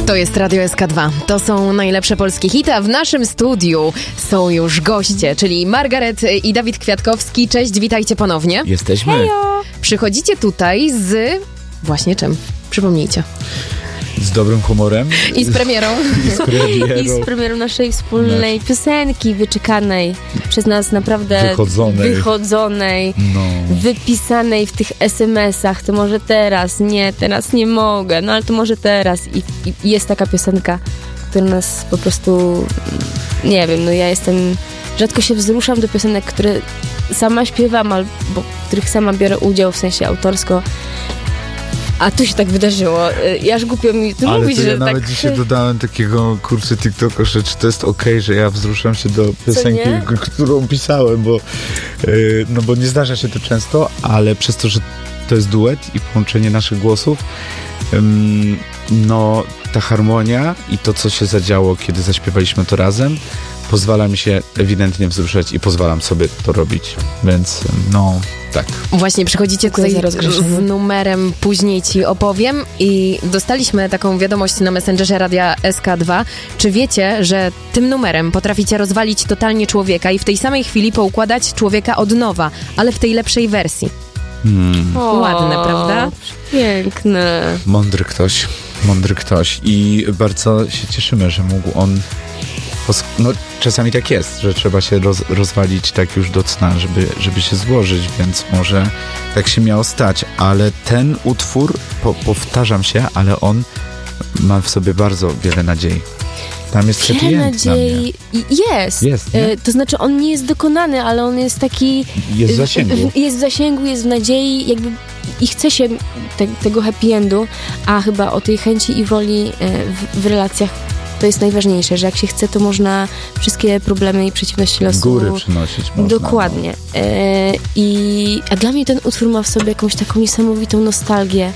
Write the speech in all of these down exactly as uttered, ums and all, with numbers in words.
To jest Radio S K dwa. To są najlepsze polskie hity, a w naszym studiu są już goście, czyli Margaret i Dawid Kwiatkowski. Cześć, witajcie ponownie. Jesteśmy. Hejo. Przychodzicie tutaj z... właśnie czym? Przypomnijcie. Z dobrym humorem. I z premierą. I z premierą, I z premierą naszej wspólnej Nasz... piosenki, wyczekanej przez nas naprawdę... Wychodzonej. Wychodzonej. No. Wypisanej w tych es em esach. To może teraz, nie, teraz nie mogę, no ale to może teraz. I, i jest taka piosenka, która nas po prostu... Nie wiem, no ja jestem... Rzadko się wzruszam do piosenek, które sama śpiewam, albo w których sama biorę udział, w sensie autorsko. A tu się tak wydarzyło. Ja aż głupio mi tu Ale mówić, to ja że nawet tak... dzisiaj dodałem takiego kursu TikToka, że czy to jest okej, okay, że ja wzruszam się do piosenki, k- którą pisałem, bo, yy, no bo nie zdarza się to często, ale przez to, że to jest duet i połączenie naszych głosów, yy, no ta harmonia i to, co się zadziało, kiedy zaśpiewaliśmy to razem, pozwala mi się ewidentnie wzruszać i pozwalam sobie to robić, więc no tak. Właśnie przychodzicie tutaj z numerem, później ci opowiem, i dostaliśmy taką wiadomość na Messengerze Radia S K dwa. Czy wiecie, że tym numerem potraficie rozwalić totalnie człowieka i w tej samej chwili poukładać człowieka od nowa, ale w tej lepszej wersji? Hmm. O, ładne, prawda? Piękne. Mądry ktoś, mądry ktoś i bardzo się cieszymy, że mógł on... No, czasami tak jest, że trzeba się roz, rozwalić tak już do cna, żeby, żeby się złożyć, więc może tak się miało stać, ale ten utwór, po, powtarzam się, ale on ma w sobie bardzo wiele nadziei. Tam jest happy Wiele end dla mnie. nadziei. Jest. Jest, nie? E, to znaczy on nie jest dokonany, ale on jest taki... Jest w zasięgu. W, jest w zasięgu, jest w nadziei, jakby i chce się te, tego happy endu, a chyba o tej chęci i woli e, w, w relacjach to jest najważniejsze, że jak się chce, to można wszystkie problemy i przeciwności losu... Góry przynosić można. Dokładnie. No. E, i, a dla mnie ten utwór ma w sobie jakąś taką niesamowitą nostalgię.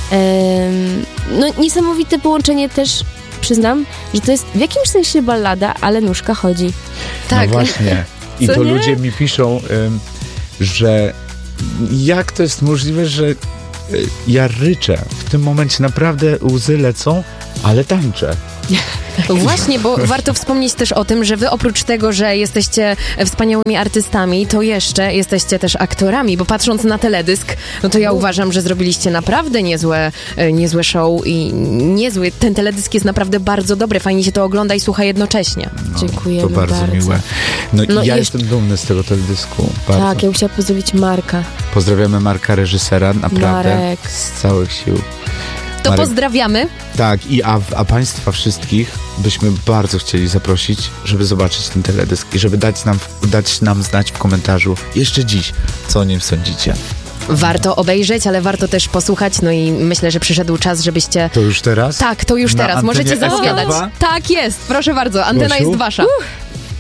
E, no niesamowite połączenie też, przyznam, że to jest w jakimś sensie ballada, ale nóżka chodzi. Tak. No właśnie. I Co to nie? ludzie mi piszą, ym, że jak to jest możliwe, że y, ja ryczę. W tym momencie naprawdę łzy lecą, ale tańczę. Właśnie, bo warto wspomnieć też o tym, że wy oprócz tego, że jesteście wspaniałymi artystami, to jeszcze jesteście też aktorami, bo patrząc na teledysk, no to ja uważam, że zrobiliście naprawdę niezłe, niezłe show i niezły, ten teledysk jest naprawdę bardzo dobry, fajnie się to ogląda i słucha jednocześnie. No, Dziękujemy to bardzo, bardzo. miłe. No, No i ja i jestem dumny z tego teledysku. Bardzo. Tak, ja bym chciała pozdrowić Marka. Pozdrawiamy Marka, reżysera, naprawdę Marek. z całych sił. To Marek, pozdrawiamy. tak, i a, a państwa wszystkich byśmy bardzo chcieli zaprosić, żeby zobaczyć ten teledysk i żeby dać nam, dać nam znać w komentarzu jeszcze dziś, co o nim sądzicie. Warto obejrzeć, ale warto też posłuchać, no i myślę, że przyszedł czas, żebyście... To już teraz? Tak, to już Na teraz. antenie Możecie S K zapowiadać. dwa? Tak jest, proszę bardzo, antena Gosiu? jest wasza. Uh.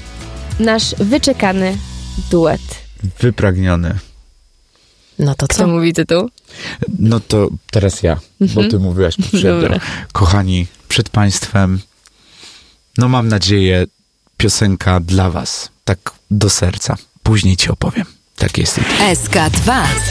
Nasz wyczekany duet. Wypragniony. No to Kto co? mówi tytuł? No to teraz ja, bo ty mówiłaś poprzednio. Dobra. Kochani, przed państwem, no mam nadzieję, piosenka dla was, tak do serca. Później ci opowiem. Tak jest. S K dwa.